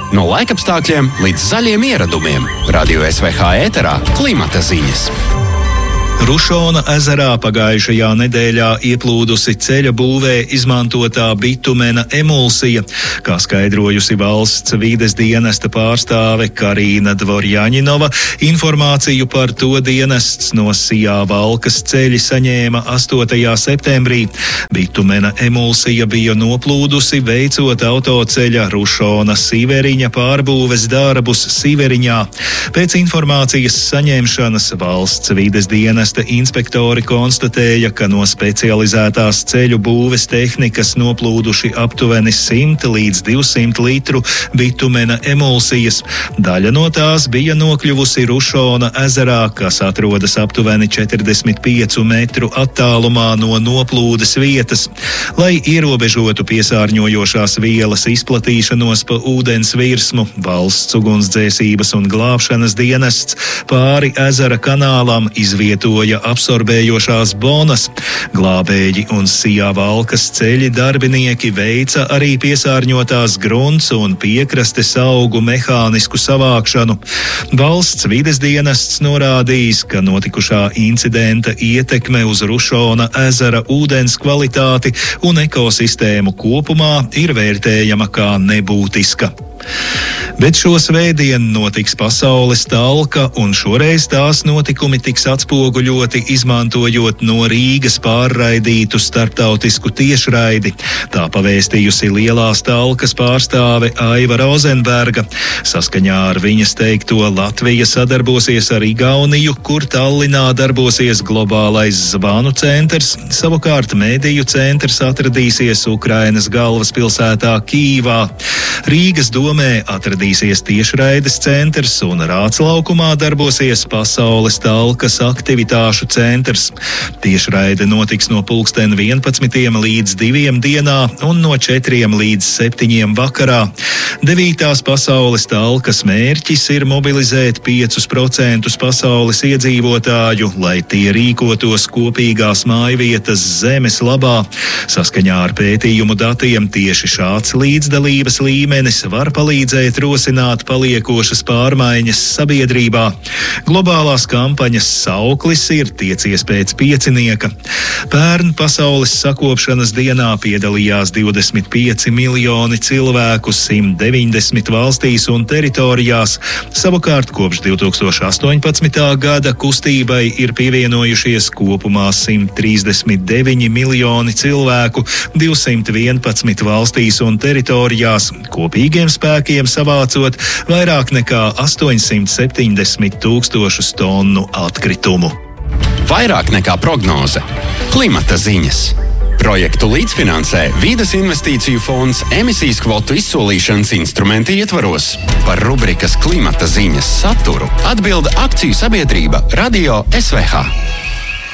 No laikapstākļiem līdz zaļiem ieradumiem. Radio SVH ēterā klimata ziņas. Rušona ezerā pagājušajā nedēļā ieplūdusi ceļa būvē izmantotā bitumena emulsija, kā skaidrojusi valsts vides dienesta pārstāve Karīna Dvorjaņinova. Informāciju par to dienests no Sijā Valkas ceļi saņēma 8. septembrī. Bitumena emulsija bija noplūdusi veicot autoceļa Rušona Sīveriņa pārbūves darbus Sīveriņā. Pēc informācijas saņemšanas valsts vides dienesta inspektori konstatēja, ka no specializētās ceļu būves tehnikas noplūduši aptuveni 100 līdz 200 litru bitumena emulsijas. Daļa no tās bija nokļuvusi Rušona ezerā, kas atrodas aptuveni 45 metru attālumā no noplūdes vietas. Lai ierobežotu piesārņojošās vielas izplatīšanos pa ūdens virsmu, valsts ugunsdzēsības un glābšanas dienests pāri ezera kanālam izvietoja absorbējošās bonas. Glābēji un Sijā Valkas ceļi darbinieki veica arī piesārņotās grunts un piekrastes augu mehānisku savākšanu. Valsts vides dienests norādījis, ka notikušā incidenta ietekme uz Rušona ezera ūdens kvalitāti un ekosistēmu kopumā ir vērtējama kā nebūtiska. Bet šo svētdienu notiks pasaules talka, un šoreiz tās notikumi tiks atspoguļoti izmantojot no Rīgas pārraidītu starptautisku tiešraidi. Tā pavēstījusi Lielās talkas pārstāve Aiva Rozenberga. Saskaņā ar viņas teikto Latvija sadarbosies ar Igauniju, kur Tallinā darbosies globālais zvanu centrs. Savukārt mediju centrs atradīsies Ukrainas galvaspilsētā Kīvā. Rīgas domē atradīsies tiešraides centrs un Rāclaukumā darbosies pasaules talkas aktivitāšu centrs. Tiešraide notiks no 11. līdz 2. dienā un no 4. līdz 7. vakarā. 9. pasaules talkas mērķis ir mobilizēt 5% pasaules iedzīvotāju, lai tie rīkotos kopīgās mājvietas zemes labā. Saskaņā ar pētījumu datiem tieši šāds līdzdalības līmenis var palīdzēt rosināt paliekošas pārmaiņas sabiedrībā. Globālās kampaņas sauklis ir tiecies pēc piecinieka. Pērn pasaules sakopšanas dienā piedalījās 25 miljoni cilvēku 190 valstīs un teritorijās. Savukārt kopš 2018. gada kustībai ir pievienojušies kopumā 139 miljoni cilvēku 211 valstīs un teritorijās, kopīgiem spēkiem savācot vairāk nekā 870 tūkstošus tonu atkritumu. Vairāk nekā prognoze. Klimata ziņas. Projektu līdzfinansē Vides investīciju fonds emisijas kvotu izsolīšanas instrumenti ietvaros. Par rubrikas klimata ziņas saturu atbilda akciju sabiedrība Radio SVH.